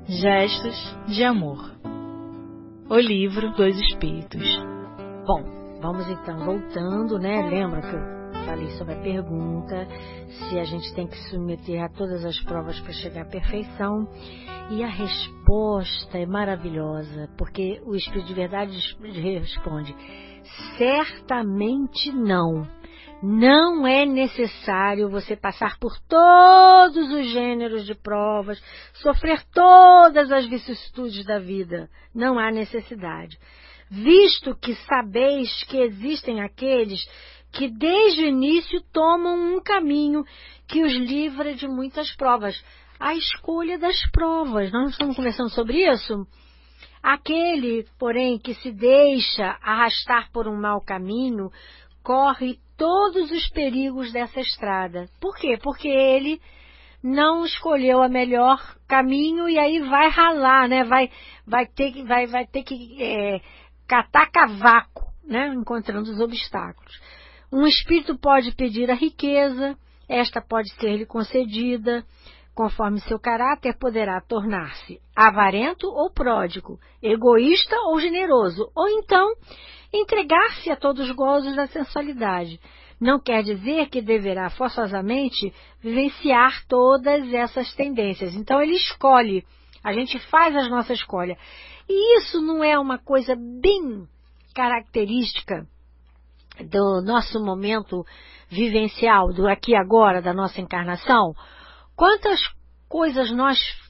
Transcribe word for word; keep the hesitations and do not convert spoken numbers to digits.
Gestos de Amor. O livro dos Espíritos. Bom, vamos então voltando, né? Lembra que eu falei sobre a pergunta, se a gente tem que se submeter a todas as provas para chegar à perfeição. E a resposta é maravilhosa, porque o Espírito de Verdade responde: certamente não. Não é necessário você passar por todos os gêneros de provas, sofrer todas as vicissitudes da vida. Não há necessidade. Visto que sabeis que existem aqueles que desde o início tomam um caminho que os livra de muitas provas. A escolha das provas. Nós estamos conversando sobre isso? Aquele, porém, que se deixa arrastar por um mau caminho, corre todos os perigos dessa estrada. Por quê? Porque ele não escolheu o melhor caminho e aí vai ralar, né? Vai, vai ter que, vai, vai ter que é, catar cavaco, né? Encontrando os obstáculos. Um espírito pode pedir a riqueza, esta pode ser-lhe concedida. Conforme seu caráter, poderá tornar-se avarento ou pródigo, egoísta ou generoso, ou então entregar-se a todos os gozos da sensualidade. Não quer dizer que deverá forçosamente vivenciar todas essas tendências. Então ele escolhe, a gente faz a nossa escolha. E isso não é uma coisa bem característica do nosso momento vivencial, do aqui e agora, da nossa encarnação? Quantas coisas nós